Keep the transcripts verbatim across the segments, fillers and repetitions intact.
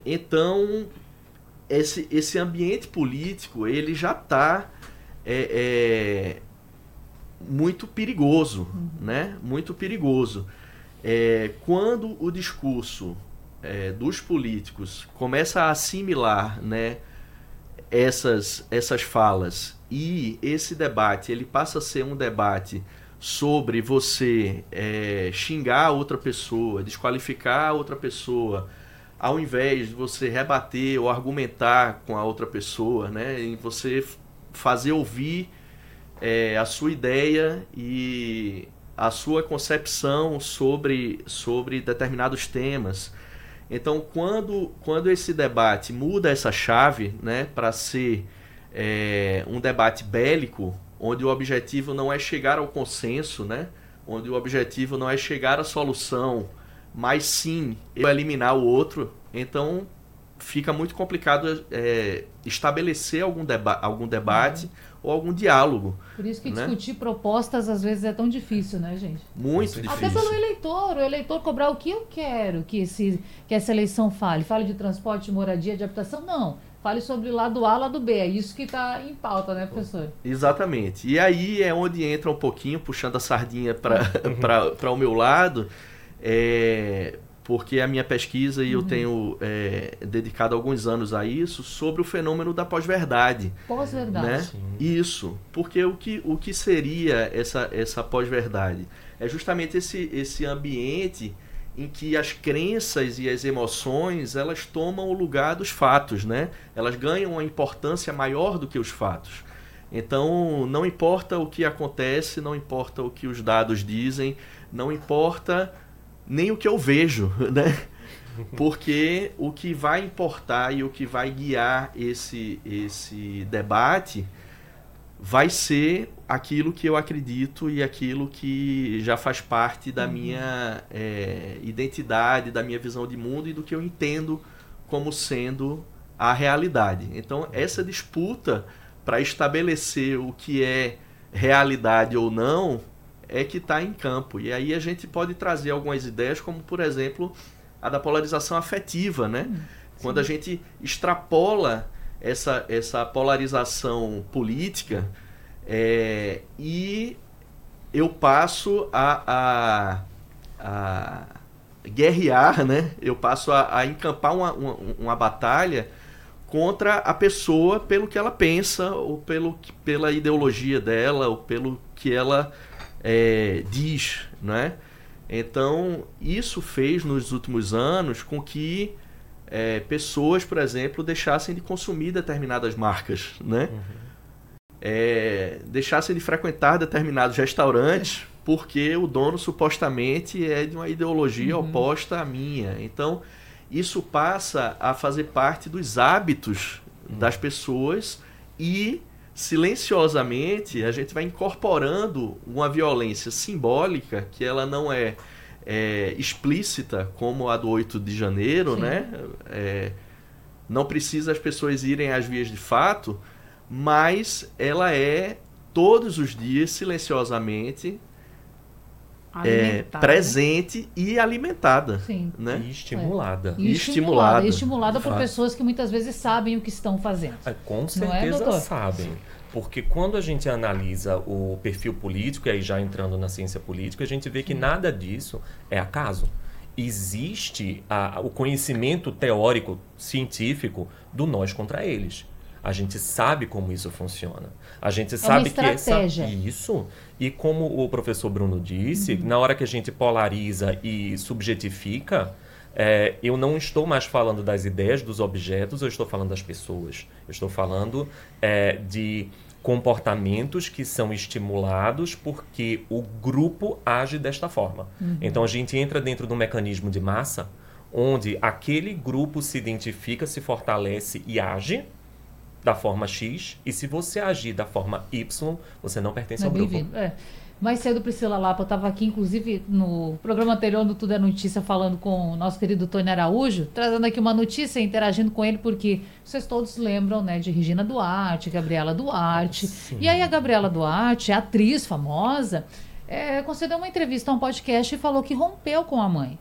Então, esse, esse ambiente político, ele já está é, é, muito perigoso, uhum. né? Muito perigoso. É, quando o discurso é, dos políticos começa a assimilar, né, essas, essas falas, e esse debate ele passa a ser um debate sobre você é, xingar outra pessoa, desqualificar outra pessoa, ao invés de você rebater ou argumentar com a outra pessoa, né, em você fazer ouvir é, a sua ideia e a sua concepção sobre, sobre determinados temas. Então, quando, quando esse debate muda essa chave, né, para ser é, um debate bélico, onde o objetivo não é chegar ao consenso, né, onde o objetivo não é chegar à solução, mas sim eliminar o outro, então fica muito complicado é, estabelecer algum, deba- algum debate uhum. ou algum diálogo. Por isso que né? discutir propostas às vezes é tão difícil, né, gente? Muito Até difícil. Até pelo eleitor, o eleitor cobrar o que eu quero que, esse, que essa eleição fale. Fale de transporte, de moradia, de habitação? Não. Fale sobre lado A, lado B. É isso que está em pauta, né, professor? Exatamente. E aí é onde entra um pouquinho, puxando a sardinha para o meu lado, é, porque a minha pesquisa, e uhum. eu tenho é, dedicado alguns anos a isso, sobre o fenômeno da pós-verdade. Pós-verdade. Né? Isso. Porque o que, o que seria essa, essa pós-verdade? É justamente esse, esse ambiente em que as crenças e as emoções, elas tomam o lugar dos fatos, né? Elas ganham uma importância maior do que os fatos. Então, não importa o que acontece, não importa o que os dados dizem, não importa nem o que eu vejo, né? Porque o que vai importar e o que vai guiar esse, esse debate vai ser aquilo que eu acredito e aquilo que já faz parte da uhum. minha é, identidade, da minha visão de mundo e do que eu entendo como sendo a realidade. Então, essa disputa para estabelecer o que é realidade ou não é que está em campo. E aí a gente pode trazer algumas ideias, como, por exemplo, a da polarização afetiva, né? Sim. Quando a gente extrapola essa, essa polarização política é, e eu passo a, a, a guerrear, né? Eu passo a, a encampar uma, uma, uma batalha contra a pessoa pelo que ela pensa, ou pelo, pela ideologia dela, ou pelo que ela é, diz, né? Então, isso fez nos últimos anos com que é, pessoas, por exemplo, deixassem de consumir determinadas marcas, né? Uhum. É, deixassem de frequentar determinados restaurantes porque o dono supostamente é de uma ideologia uhum. oposta à minha. Então, isso passa a fazer parte dos hábitos uhum. das pessoas e, silenciosamente, a gente vai incorporando uma violência simbólica que ela não é, é explícita como a do oito de janeiro, Sim. né? É, não precisa as pessoas irem às vias de fato, mas ela é todos os dias, silenciosamente, é, presente, né? E alimentada. Sim. Né? E estimulada. É. E estimulada. E estimulada por pessoas que muitas vezes sabem o que estão fazendo. É, com certeza não é, sabem. Porque quando a gente analisa o perfil político, e aí já entrando na ciência política, a gente vê que nada disso é acaso. Existe a, o conhecimento teórico, científico do nós contra eles. A gente sabe como isso funciona. A gente sabe é uma estratégia. que essa, isso. E como o professor Bruno disse, uhum. na hora que a gente polariza e subjetifica, é, eu não estou mais falando das ideias, dos objetos, eu estou falando das pessoas. Eu estou falando é, de comportamentos que são estimulados porque o grupo age desta forma. Uhum. Então a gente entra dentro de um mecanismo de massa onde aquele grupo se identifica, se fortalece e age da forma X, e se você agir da forma Y, você não pertence não ao é grupo. É. Mais cedo, Priscila Lapa, eu estava aqui, inclusive, no programa anterior do Tudo é Notícia, falando com o nosso querido Tony Araújo, trazendo aqui uma notícia, interagindo com ele, porque vocês todos lembram, né, de Regina Duarte, Gabriela Duarte. Sim. E aí a Gabriela Duarte, a atriz famosa, é, concedeu uma entrevista a um podcast e falou que rompeu com a mãe.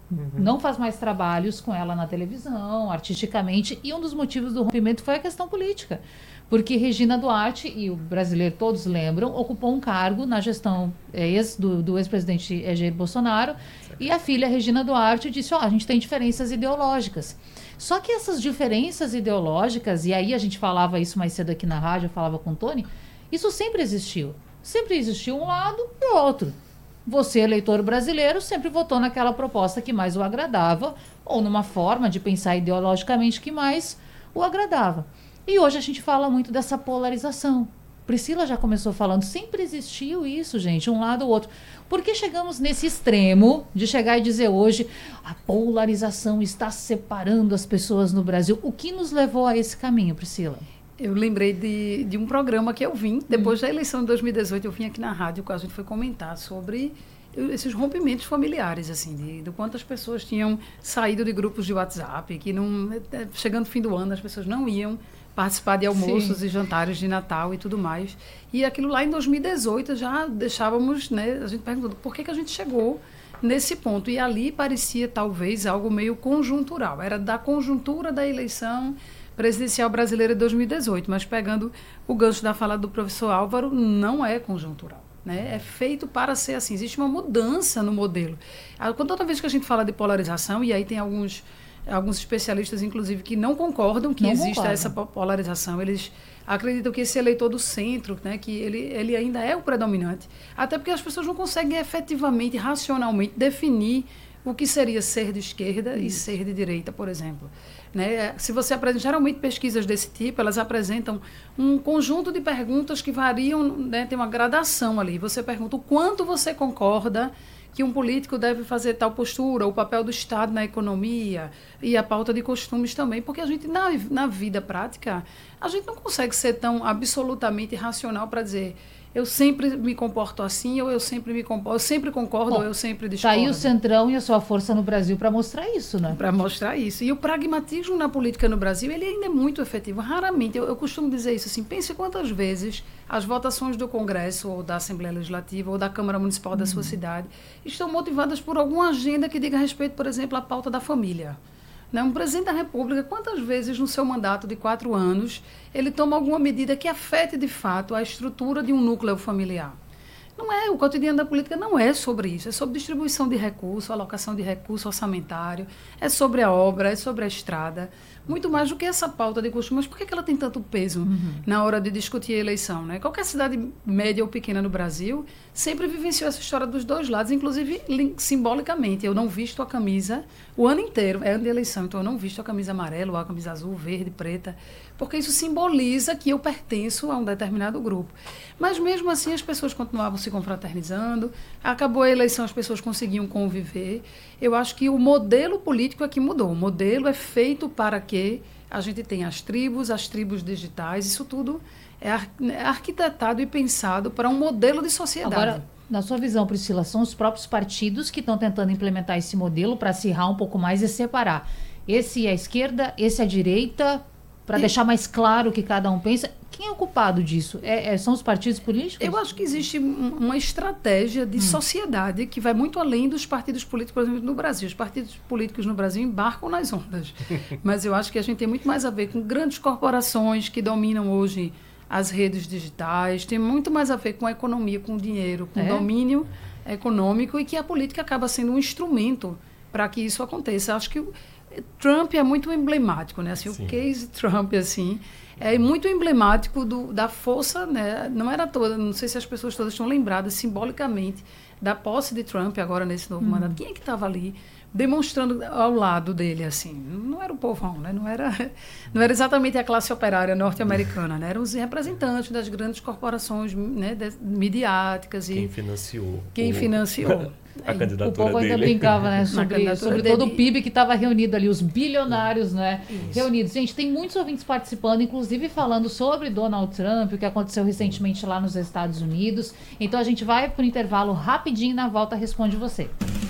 Uhum. Não faz mais trabalhos com ela na televisão, artisticamente, e um dos motivos do rompimento foi a questão política. Porque Regina Duarte, e o brasileiro todos lembram, ocupou um cargo na gestão ex, do, do ex-presidente Jair Bolsonaro, certo. E a filha Regina Duarte disse, ó, oh, a gente tem diferenças ideológicas. Só que essas diferenças ideológicas, e aí a gente falava isso mais cedo aqui na rádio, eu falava com o Tony, isso sempre existiu. Sempre existiu um lado e o outro. Você, eleitor brasileiro, sempre votou naquela proposta que mais o agradava, ou numa forma de pensar ideologicamente que mais o agradava. E hoje a gente fala muito dessa polarização. Priscila já começou falando, sempre existiu isso, gente, um lado ou outro. Por que chegamos nesse extremo de chegar e dizer hoje a polarização está separando as pessoas no Brasil? O que nos levou a esse caminho, Priscila? Eu lembrei de, de um programa que eu vim, depois hum. da eleição de dois mil e dezoito, eu vim aqui na rádio, que a gente foi comentar sobre esses rompimentos familiares, assim, de, de quantas pessoas tinham saído de grupos de WhatsApp, que não, chegando o fim do ano as pessoas não iam participar de almoços Sim. e jantares de Natal e tudo mais. E aquilo lá em dois mil e dezoito já deixávamos, né, a gente perguntando por que, que a gente chegou nesse ponto. E ali parecia talvez algo meio conjuntural, era da conjuntura da eleição presidencial brasileira de dois mil e dezoito, mas pegando o gancho da fala do professor Álvaro, não é conjuntural. Né? É feito para ser assim, existe uma mudança no modelo. Toda vez que a gente fala de polarização, e aí tem alguns, alguns especialistas, inclusive, que não concordam que não exista concordam. essa polarização, eles acreditam que esse eleitor do centro, né, que ele, ele ainda é o predominante, até porque as pessoas não conseguem efetivamente, racionalmente, definir o que seria ser de esquerda Isso. e ser de direita, por exemplo. Né? Se você apresenta, geralmente pesquisas desse tipo, elas apresentam um conjunto de perguntas que variam, né? Tem uma gradação ali. Você pergunta o quanto você concorda que um político deve fazer tal postura, o papel do Estado na economia e a pauta de costumes também, porque a gente, na, na vida prática, a gente não consegue ser tão absolutamente racional para dizer eu sempre me comporto assim, ou eu sempre me comporto, eu sempre concordo, Bom, ou eu sempre discordo. Está aí o Centrão e a sua força no Brasil para mostrar isso, né? Para mostrar isso. E o pragmatismo na política no Brasil, ele ainda é muito efetivo. Raramente, eu, eu costumo dizer isso assim, pense quantas vezes as votações do Congresso, ou da Assembleia Legislativa, ou da Câmara Municipal uhum. da sua cidade, estão motivadas por alguma agenda que diga respeito, por exemplo, à pauta da família. Um presidente da República, quantas vezes no seu mandato de quatro anos ele toma alguma medida que afete de fato a estrutura de um núcleo familiar? Não é, o cotidiano da política não é sobre isso, é sobre distribuição de recursos, alocação de recurso orçamentário, é sobre a obra, é sobre a estrada, muito mais do que essa pauta de costume. Mas por que ela tem tanto peso uhum. na hora de discutir a eleição? Né? Qualquer cidade média ou pequena no Brasil sempre vivenciou essa história dos dois lados, inclusive simbolicamente. Eu não visto a camisa o ano inteiro, é ano de eleição, então eu não visto a camisa amarela, ou a camisa azul, verde, preta, porque isso simboliza que eu pertenço a um determinado grupo. Mas mesmo assim as pessoas continuavam se confraternizando, acabou a eleição, as pessoas conseguiam conviver. Eu acho que o modelo político é que mudou. O modelo é feito para que a gente tenha as tribos, as tribos digitais, isso tudo é arquitetado e pensado para um modelo de sociedade. Agora, na sua visão, Priscila, são os próprios partidos que estão tentando implementar esse modelo para acirrar um pouco mais e separar. Esse é a esquerda, esse é a direita, para deixar mais claro o que cada um pensa. Quem é o culpado disso? É, é, são os partidos políticos? Eu acho que existe uma estratégia de hum. sociedade que vai muito além dos partidos políticos, por exemplo, no Brasil. Os partidos políticos no Brasil embarcam nas ondas. Mas eu acho que a gente tem muito mais a ver com grandes corporações que dominam hoje as redes digitais, tem muito mais a ver com a economia, com o dinheiro, com é? o domínio econômico, e que a política acaba sendo um instrumento para que isso aconteça. Acho que o Trump é muito emblemático, né? Assim, o case Trump, assim, é muito emblemático do, da força, né? Não era toda, não sei se as pessoas todas estão lembradas simbolicamente da posse de Trump agora nesse novo hum. mandato. Quem é que estava ali demonstrando ao lado dele, assim? Não era o povão, né? Não era, não era exatamente a classe operária norte-americana, né? Eram os representantes das grandes corporações, né, de, midiáticas. Quem e financiou. Quem o... financiou. A candidatura o povo ainda dele. brincava, né, sobre, sobre todo o P I B que estava reunido ali, os bilionários, né, Isso. reunidos. Gente, tem muitos ouvintes participando, inclusive falando sobre Donald Trump, o que aconteceu recentemente lá nos Estados Unidos. Então a gente vai para o intervalo rapidinho, na volta responde você.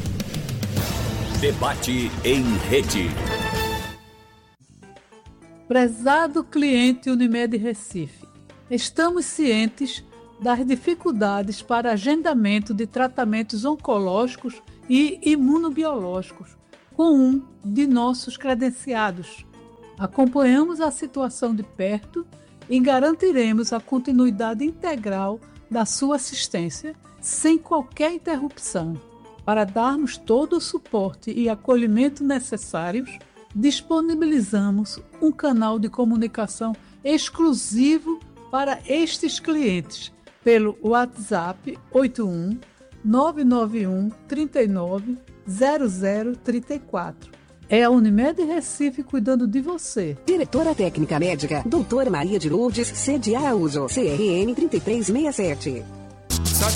Debate em rede. Prezado cliente Unimed Recife, estamos cientes das dificuldades para agendamento de tratamentos oncológicos e imunobiológicos com um de nossos credenciados. Acompanhamos a situação de perto e garantiremos a continuidade integral da sua assistência sem qualquer interrupção. Para darmos todo o suporte e acolhimento necessários, disponibilizamos um canal de comunicação exclusivo para estes clientes pelo WhatsApp oito um nove nove um, três nove, zero zero três quatro. É a Unimed Recife cuidando de você. Diretora Técnica Médica, doutora Maria de Lourdes Cede Araújo, C R N três três seis sete.